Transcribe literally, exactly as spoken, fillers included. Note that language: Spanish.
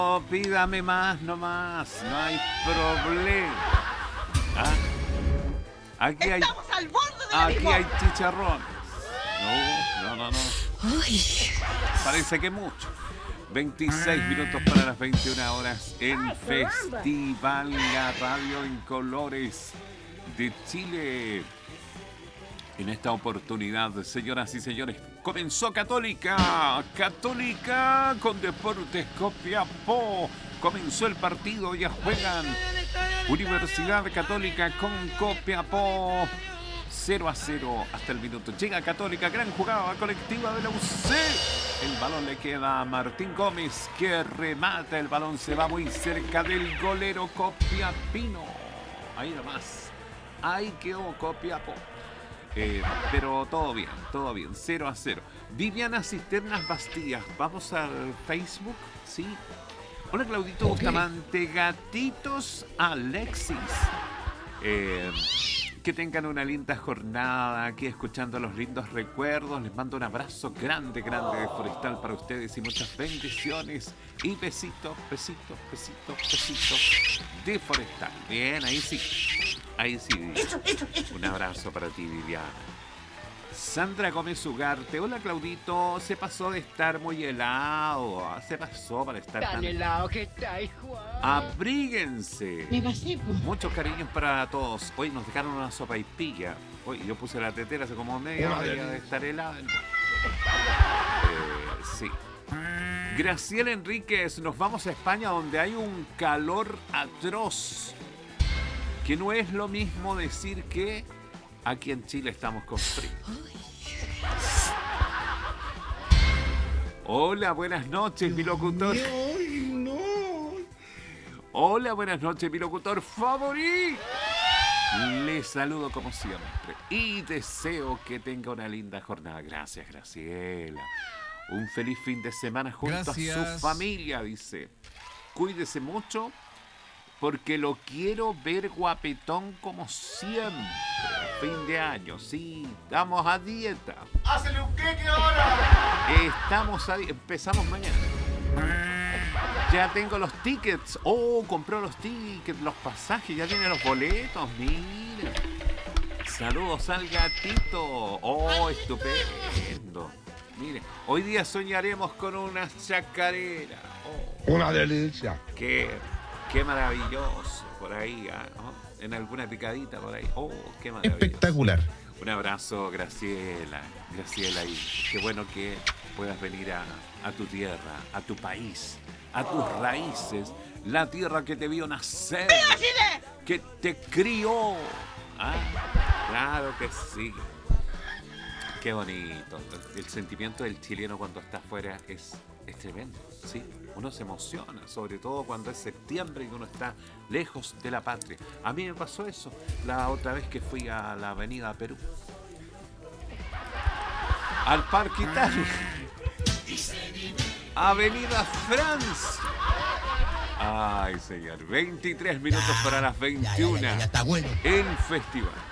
Oh, pídame más nomás, no hay problema. ¿Ah? Aquí hay, Estamos al borde del aquí abismo. hay chicharrones. No, no, no, no. Uy. Parece que mucho. veintiséis minutos para las veintiuna horas en Festival La Radio en Colores de Chile. En esta oportunidad, señoras y señores, comenzó Católica. Católica con Deportes Copiapó. Comenzó el partido, ya juegan Universidad Católica con Copiapó. cero a cero hasta el minuto. Llega Católica, gran jugada colectiva de la U C. El balón le queda a Martín Gómez, que remata. El balón se va muy cerca del golero copiapino. Ahí nomás. Ahí quedó Copiapó. Eh, pero todo bien, todo bien. cero a cero. Viviana Cisternas Bastillas. Vamos al Facebook, ¿sí? Hola, Claudito Ok. Bustamante. Gatitos Alexis. Eh... Que tengan una linda jornada aquí escuchando los lindos recuerdos. Les mando un abrazo grande, grande de Forestal para ustedes y muchas bendiciones. Y besitos, besitos, besitos, besitos de Forestal. Bien, ahí sí. Ahí sí. Un abrazo para ti, Viviana. Sandra Gómez Ugarte. Hola, Claudito. Se pasó de estar muy helado. Se pasó para estar Tan tan... helado que está, Juan. Abríguense. Me pasé, pues. Muchos cariños para todos. Hoy nos dejaron una sopa y pilla. Hoy yo puse la tetera hace como media hora de estar helada. Eh, sí. Graciela Enríquez, nos vamos a España donde hay un calor atroz. Que no es lo mismo decir que aquí en Chile estamos con frío. Hola, buenas noches, mi locutor. Ay, no. Hola, buenas noches, mi locutor favorito. Les saludo como siempre y deseo que tenga una linda jornada. Gracias, Graciela. Un feliz fin de semana junto Gracias. a su familia, dice. Cuídese mucho porque lo quiero ver guapetón como siempre. Fin de año, sí, estamos a dieta. ¡Hácele un queque ahora! Estamos a di- empezamos mañana. Ya tengo los tickets. Oh, compró los tickets, los pasajes, ya tiene los boletos, mira. Saludos al gatito. Oh, estupendo. Mire, hoy día soñaremos con una chacarera. Oh, Una delicia. qué, qué maravilloso. Por ahí, ah, ¿no? En alguna picadita por ahí. Oh, qué maravilloso. Espectacular. Un abrazo, Graciela. Graciela, y qué bueno que puedas venir a, a tu tierra, a tu país, a tus raíces, la tierra que te vio nacer, que te crió. Ah, claro que sí. Qué bonito. El, el sentimiento del chileno cuando está afuera es, es tremendo, ¿sí? Uno se emociona, sobre todo cuando es septiembre y uno está lejos de la patria. A mí me pasó eso la otra vez que fui a la avenida Perú. Al Parque Italia. Avenida Francia. Ay, señor. veintitrés minutos para las veintiuna. Ya, ya, ya, ya, está bueno. El festival.